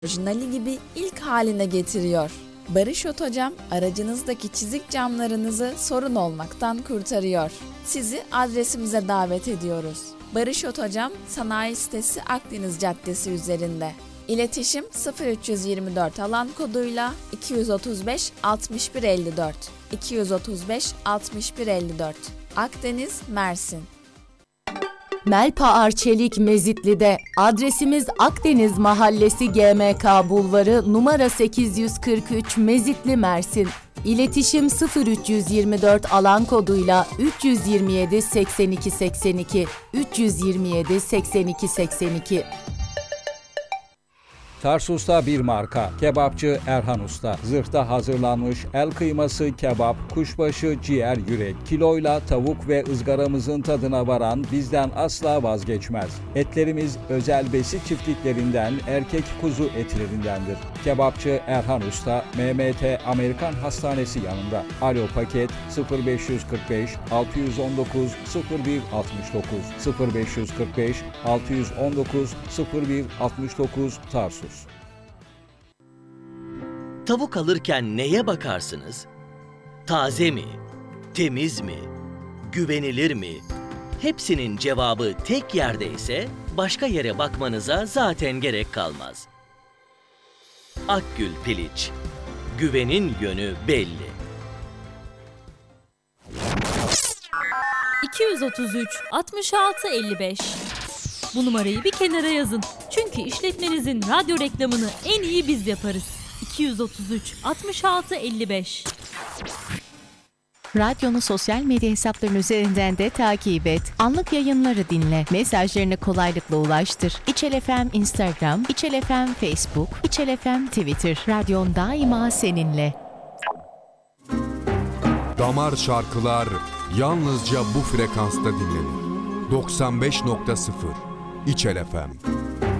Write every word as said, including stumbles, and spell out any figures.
orijinali gibi ilk haline getiriyor. Barış Otocam, aracınızdaki çizik camlarınızı sorun olmaktan kurtarıyor. Sizi adresimize davet ediyoruz. Barış Otocam, sanayi sitesi Akdeniz Caddesi üzerinde. İletişim sıfır üç yüz yirmi dört alan koduyla iki yüz otuz beş altmış bir elli dört. iki yüz otuz beş altmış bir elli dört. Akdeniz, Mersin. Melpa Arçelik Mezitli'de. Adresimiz Akdeniz Mahallesi G M K Bulvarı numara sekiz yüz kırk üç Mezitli, Mersin. İletişim sıfır üç yüz yirmi dört alan koduyla üç yüz yirmi yedi seksen iki seksen iki üç yüz yirmi yedi seksen iki seksen iki. Tarsus'ta bir marka. Kebapçı Erhan Usta. Zırhta hazırlanmış el kıyması, kebap, kuşbaşı, ciğer, yürek. Kiloyla tavuk ve ızgaramızın tadına varan bizden asla vazgeçmez. Etlerimiz özel besi çiftliklerinden, erkek kuzu etlerindendir. Kebapçı Erhan Usta, M M T Amerikan Hastanesi yanında. Alo paket sıfır beş kırk beş altı yüz on dokuz sıfır bir altmış dokuz sıfır beş kırk beş altı yüz on dokuz sıfır bir altmış dokuz Tarsus. Tavuk alırken neye bakarsınız? Taze mi? Temiz mi? Güvenilir mi? Hepsinin cevabı tek yerde ise başka yere bakmanıza zaten gerek kalmaz. Akgül Piliç. Güvenin yönü belli. iki yüz otuz üç altmış altı elli beş. Bu numarayı bir kenara yazın. Çünkü işletmenizin radyo reklamını en iyi biz yaparız. iki yüz otuz üç altmış altı elli beş. Radyonu sosyal medya hesapların üzerinden de takip et. Anlık yayınları dinle. Mesajlarını kolaylıkla ulaştır. İçel F M Instagram, İçel F M Facebook, İçel F M Twitter. Radyon daima seninle. Damar şarkılar yalnızca bu frekansta dinlenir. doksan beş nokta sıfır İçel F M.